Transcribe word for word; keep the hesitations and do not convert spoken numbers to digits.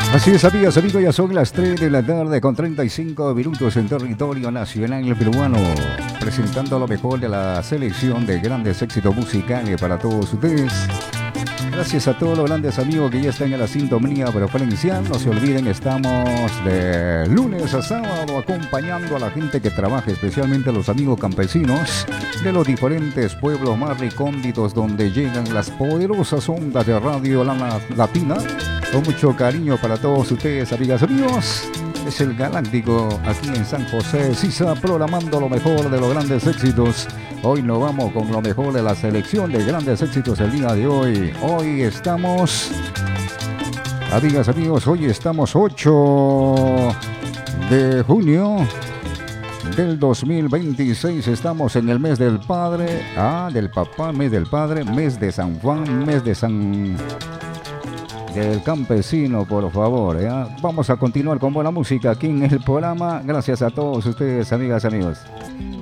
Así es, amigas, amigos, ya son las tres de la tarde con treinta y cinco minutos en territorio nacional peruano, presentando lo mejor de la selección de grandes éxitos musicales para todos ustedes. Gracias a todos los grandes amigos que ya están en la sintonía preferencial. No se olviden, estamos de lunes a sábado acompañando a la gente que trabaja, especialmente a los amigos campesinos de los diferentes pueblos más recónditos donde llegan las poderosas ondas de Radio Lana Latina. Con mucho cariño para todos ustedes, amigas y amigos. Es el Galáctico aquí en San José Sisa, programando lo mejor de los grandes éxitos. Hoy nos vamos con lo mejor de la selección de grandes éxitos el día de hoy. Hoy estamos, amigas y amigos, hoy estamos ocho de junio del dos mil veintiséis. Estamos en el mes del padre, ah, del papá, mes del padre, mes de San Juan, mes de San... del campesino, por favor, ¿eh? Vamos a continuar con buena música aquí en el programa. Gracias a todos ustedes, amigas y amigos.